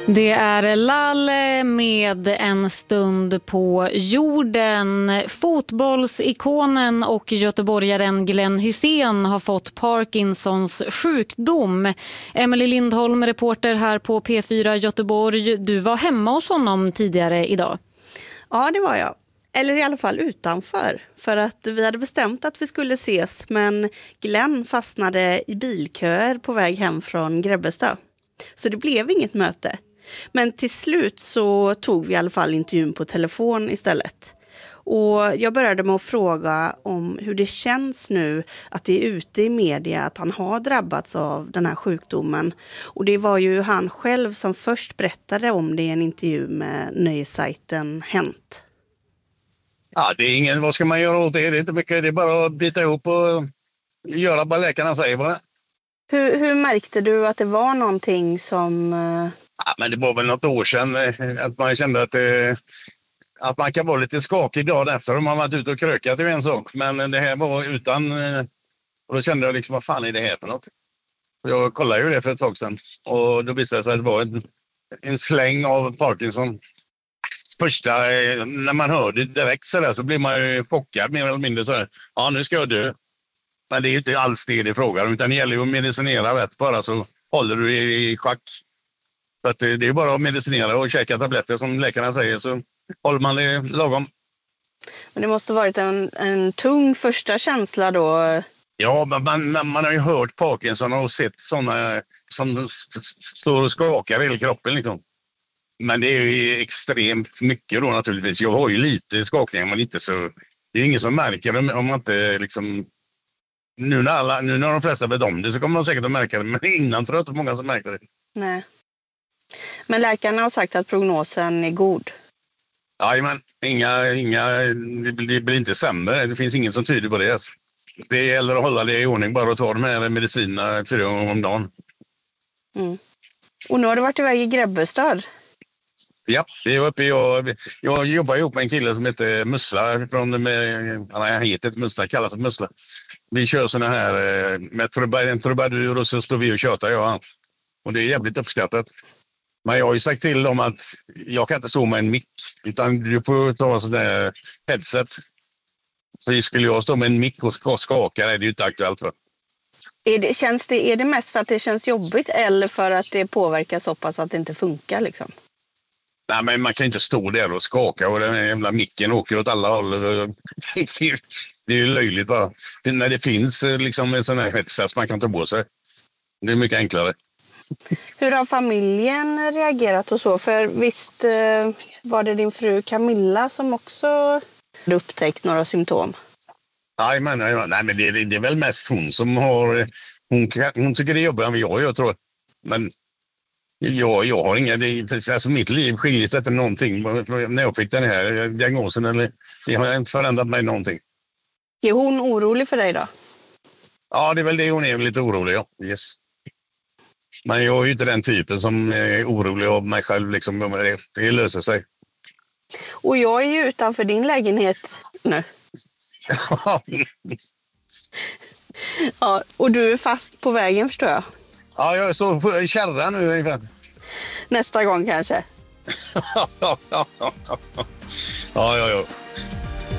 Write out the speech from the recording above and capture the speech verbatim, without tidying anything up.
Det är Lalle med En stund på jorden. Fotbollsikonen och göteborgaren Glenn Hysén har fått Parkinsons sjukdom. Emily Lindholm, reporter här på P fyra Göteborg. Du var hemma hos honom tidigare idag. Ja, det var jag. Eller i alla fall utanför. För att vi hade bestämt att vi skulle ses, men Glenn fastnade i bilköer på väg hem från Grebbestad. Så det blev inget möte. Men till slut så tog vi i alla fall intervjun på telefon istället. Och jag började med att fråga om hur det känns nu att det är ute i media att han har drabbats av den här sjukdomen. Och det var ju han själv som först berättade om det i en intervju med nöjessajten Hänt. Ja, det är ingen, vad ska man göra åt det? Det är inte mycket, det är bara att bita ihop och göra vad läkarna säger bara. Hur, hur märkte du att det var någonting som... Ja, men det var väl något år sedan att man kände att, det, att man kan vara lite skakig dagen efter om man varit ute och krökat i en sak. Men det här var utan... Och då kände jag liksom, vad fan är det här för något? Och jag kollade ju det för ett tag sedan. Och då visade det sig att det var en, en släng av Parkinson. Första, när man hörde det direkt så där, så blir man ju chockad mer eller mindre så här. Ja, nu ska jag dö. Men det är ju inte alls det det frågar om, utan det gäller ju att medicinera rätt bara, så håller du i, i schack. Så att det är bara att medicinera och käka tabletter som läkarna säger, så håller man det lagom. Men det måste varit en, en tung första känsla då. Ja, men man, man har ju hört Parkinson och sett sådana som står och skakar i hela kroppen liksom. Men det är ju extremt mycket då naturligtvis. Jag har ju lite skakningar, men inte så... Det är ingen som märker det om man inte liksom... Nu när, alla, nu när de flesta vet om det så kommer man säkert att märka det. Men innan tror jag inte många som märker det. Nej. Men läkarna har sagt att prognosen är god. Ja, men inga, inga, det blir inte sämre. Det finns ingen som tyder på det. Det gäller att hålla det i ordning. Bara att ta de här medicinerna fyra gånger om dagen. Mm. Och nu har du varit iväg i Grebbestad. Ja, det är uppe. Jag, jag jobbar ihop med en kille som heter Mussla. Från med, han heter Mussla, kallas för Mussla. Vi kör såna här med en trubadur och så står vi och tjötar, jag. Och det är jävligt uppskattat. Men jag har ju sagt till dem att jag kan inte stå med en mick, utan du får ta sån där headset. Så skulle jag stå med en mick och skaka, är det ju inte aktuellt för. Är det, känns det, är det mest för att det känns jobbigt eller för att det påverkar så pass att det inte funkar liksom? Nej, men man kan inte stå där och skaka och den jävla micken åker åt alla håll. Det är ju löjligt bara. När det finns liksom en sån här headset man kan ta på sig. Det är mycket enklare. Hur har familjen reagerat och så? För visst var det din fru Camilla som också upptäckt några symptom? Nej, men, nej, men det, det är väl mest hon som har... Hon, hon tycker det är jobbigt än jag, jag tror. Men jag, jag har inga... Det, alltså mitt liv skiljer sig inte någonting när jag fick den här diagnosen. Eller, det har inte förändrat mig någonting. Är hon orolig för dig då? Ja, det är väl det hon är lite orolig, ja. Yes. Men jag är ju inte den typen som är orolig av mig själv. Liksom, det, det löser sig. Och jag är ju utanför din lägenhet nu. Ja, och du är fast på vägen förstår jag. Ja, jag är så på kärran nu ungefär. Nästa gång kanske. Ja, ja, ja. Ja, ja, ja.